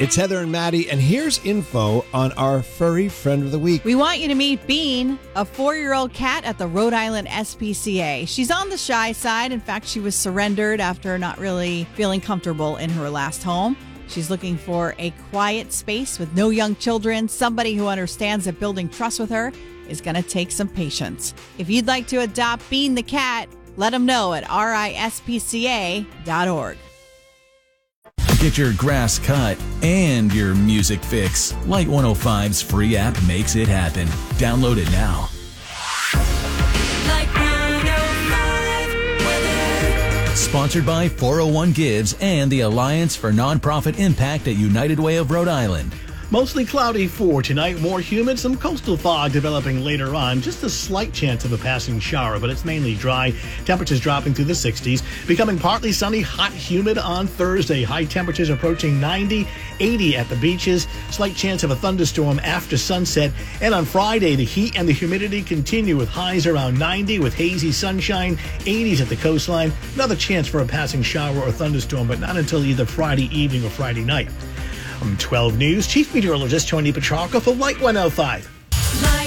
It's Heather and Maddie, and here's info on our furry friend of the week. We want you to meet Bean, a 4-year-old cat at the Rhode Island SPCA. She's on the shy side. In fact, she was surrendered after not really feeling comfortable in her last home. She's looking for a quiet space with no young children, somebody who understands that building trust with her is going to take some patience. If you'd like to adopt Bean the cat, let them know at rispca.org. Get your grass cut and your music fix. Light 105's free app makes it happen. Download it now. Light 105 weather. Sponsored by 401 Gives and the Alliance for Nonprofit Impact at United Way of Rhode Island. Mostly cloudy for tonight, more humid, some coastal fog developing later on. Just a slight chance of a passing shower, but it's mainly dry. Temperatures dropping through the 60s. Becoming partly sunny, hot, humid on Thursday. High temperatures approaching 90, 80 at the beaches. Slight chance of a thunderstorm after sunset. And on Friday, the heat and the humidity continue with highs around 90 with hazy sunshine, 80s at the coastline. Another chance for a passing shower or thunderstorm, but not until either Friday evening or Friday night. From 12 News, Chief Meteorologist Tony Petrarca for Light 105.